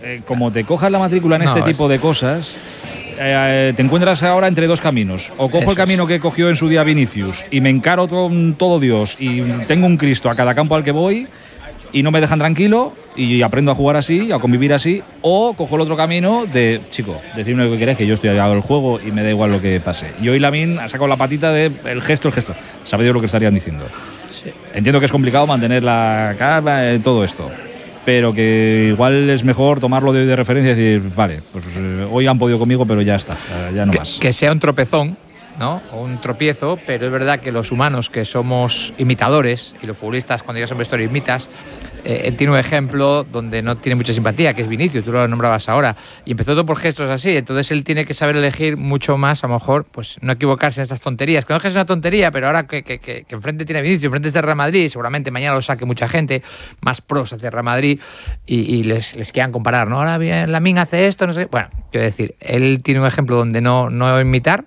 como te cojas la matrícula en este tipo de cosas, te encuentras ahora entre dos caminos. O cojo el camino que cogió en su día Vinicius y me encaro todo Dios y tengo un Cristo a cada campo al que voy y no me dejan tranquilo y aprendo a jugar así, a convivir así, o cojo el otro camino de, chico, decirme lo que querés, que yo estoy allá del juego y me da igual lo que pase. Y hoy Lamine ha sacado la patita de el gesto. Sabe Dios lo que estarían diciendo. Sí. Entiendo que es complicado mantener la calma, todo esto, pero que igual es mejor tomarlo de referencia y decir, vale, pues hoy han podido conmigo, pero ya está, ya no más. Que sea un tropezón, ¿no? O un tropiezo, pero es verdad que los humanos que somos imitadores, y los futbolistas cuando llegas a un vestuario imitas, tiene un ejemplo donde no tiene mucha simpatía, que es Vinicius, tú lo nombrabas ahora, y empezó todo por gestos así, entonces él tiene que saber elegir mucho más, a lo mejor, pues no equivocarse en estas tonterías, que no es que es una tontería, pero ahora que enfrente tiene Vinicius, enfrente está Real Madrid, seguramente mañana lo saque mucha gente, más pros hacia Real Madrid, y les quieran comparar, ¿no? Ahora bien, Lamine hace esto, no sé, bueno, quiero decir, él tiene un ejemplo donde no imitar,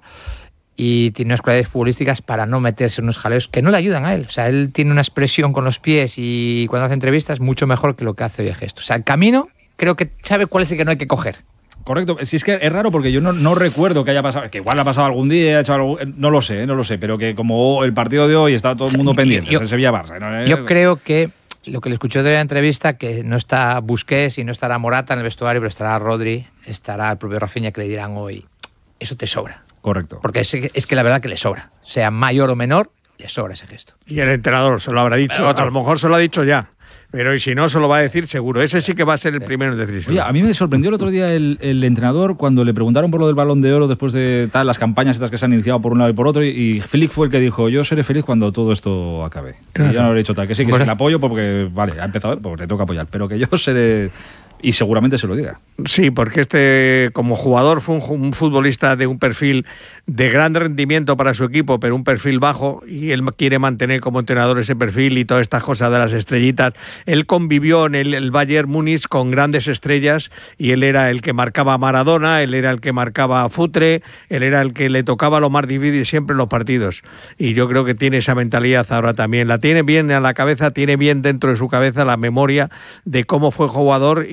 y tiene unas cualidades futbolísticas para no meterse en unos jaleos que no le ayudan a él. O sea, él tiene una expresión con los pies y cuando hace entrevistas mucho mejor que lo que hace hoy de gesto. O sea, el camino creo que sabe cuál es el que no hay que coger. Correcto. Si es que es raro porque yo no recuerdo que haya pasado, que igual ha pasado algún día, no lo sé, pero que como el partido de hoy está todo el mundo pendiente, el Sevilla-Barça. ¿No? Yo creo que lo que le escuché de la entrevista, que no está Busquets y no estará Morata en el vestuario, pero estará Rodri, estará el propio Rafinha, que le dirán hoy, eso te sobra. Correcto. Porque es que la verdad que le sobra. Sea mayor o menor, le sobra ese gesto. Y el entrenador se lo habrá dicho. A lo mejor se lo ha dicho ya. Pero y si no, se lo va a decir seguro. Ese sí que va a ser el primero en decirse. Oye, a mí me sorprendió el otro día el entrenador cuando le preguntaron por lo del Balón de Oro después de las campañas estas que se han iniciado por un lado y por otro, y Flick fue el que dijo, yo seré feliz cuando todo esto acabe. Claro. Y yo no le he dicho tal, que sí, que le apoyo porque, vale, ha empezado, porque le toca apoyar, pero que yo seré... Y seguramente se lo diga. Sí, porque como jugador fue un futbolista de un perfil de gran rendimiento para su equipo, pero un perfil bajo, y él quiere mantener como entrenador ese perfil y todas estas cosas de las estrellitas. Él convivió en el Bayern Múnich con grandes estrellas y él era el que marcaba a Maradona, él era el que marcaba a Futre, él era el que le tocaba lo más difícil siempre en los partidos. Y yo creo que tiene esa mentalidad ahora también. La tiene bien en la cabeza, tiene bien dentro de su cabeza la memoria de cómo fue jugador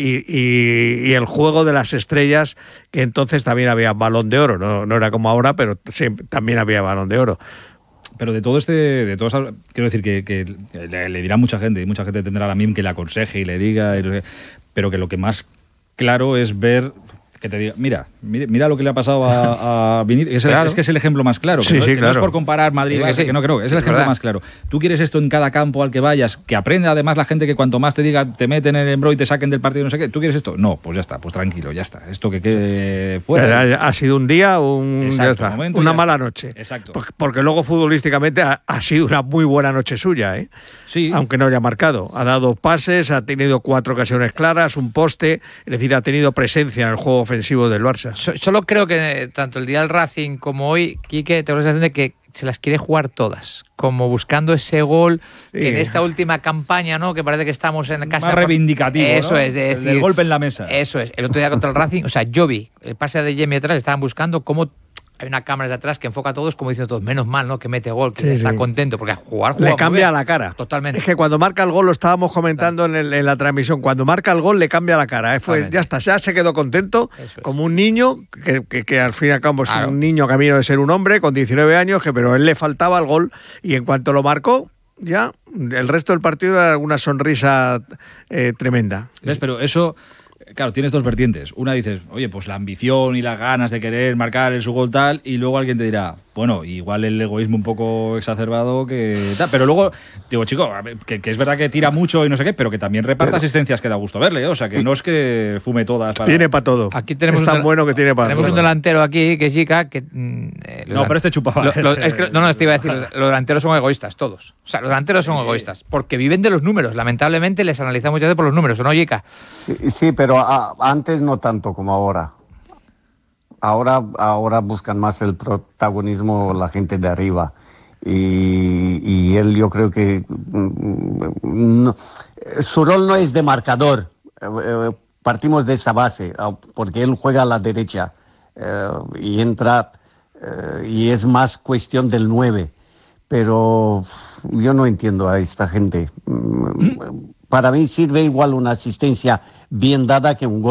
y el juego de las estrellas, que entonces también había Balón de Oro, no era como ahora, pero también había Balón de Oro. Pero quiero decir que le dirá mucha gente, y mucha gente tendrá la MIM que le aconseje y le diga, pero que lo que más claro es ver... Que te diga, mira lo que le ha pasado a Vinicius. Es que es el ejemplo más claro. Sí, que claro. No es por comparar Madrid, que no creo. Es el ejemplo más claro. Tú quieres esto en cada campo al que vayas, que aprenda además la gente que cuanto más te diga, te meten en el embro y te saquen del partido, no sé qué. ¿Tú quieres esto? No, pues ya está, pues tranquilo, ya está. Esto que quede fuera. Ha sido un día, ya está. Momento, una ya mala está. noche. Exacto. Porque luego futbolísticamente ha sido una muy buena noche suya, ¿eh? Sí. Aunque no haya marcado. Ha dado pases, ha tenido 4 ocasiones claras, un poste, es decir, ha tenido presencia en el juego ofensivo del Barça. Solo creo que tanto el día del Racing como hoy, Quique, tengo la sensación de que se las quiere jugar todas, como buscando ese gol que en esta última campaña, ¿no? Que parece que estamos en casa. Más reivindicativo, eso, ¿no? Es decir, el golpe en la mesa. Eso es. El otro día contra el Racing, o sea, yo vi el pase de Jamie atrás, estaban buscando cómo hay una cámara de atrás que enfoca a todos como diciendo todos, menos mal, ¿no? Que mete gol, que está contento, porque jugar le cambia la cara. Totalmente. Es que cuando marca el gol, lo estábamos comentando en la transmisión, cuando marca el gol le cambia la cara. Ya está, ya se quedó contento, como un niño, que al fin y al cabo es un niño camino de ser un hombre con 19 años, pero él le faltaba el gol y en cuanto lo marcó, ya el resto del partido era una sonrisa tremenda. ¿Ves? Pero eso... Claro, tienes dos vertientes. Una dices, oye, pues la ambición y las ganas de querer marcar en su gol tal, y luego alguien te dirá, bueno, igual el egoísmo un poco exacerbado que tal. Pero luego, digo, chico, que es verdad que tira mucho y no sé qué, pero que también reparte asistencias que da gusto verle, ¿eh? O sea, que no es que fume todas. Tiene para todo. Aquí tenemos es tan bueno que tiene para todo. Tenemos un delantero aquí, que es Jica, que... no, pero este chupaba. Te iba a decir, los delanteros son egoístas, todos. O sea, los delanteros son egoístas, porque viven de los números. Lamentablemente les analizamos muchas veces por los números, ¿o no, Jica? Sí, pero antes no tanto como ahora. Ahora buscan más el protagonismo la gente de arriba. Y él, yo creo que su rol no es de marcador. Partimos de esa base, porque él juega a la derecha y entra, y es más cuestión del 9. Pero yo no entiendo a esta gente. Para mí sirve igual una asistencia bien dada que un gol.